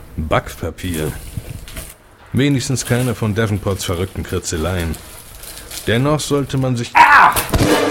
Backpapier. Wenigstens keine von Davenports verrückten Kritzeleien. Dennoch sollte man sich...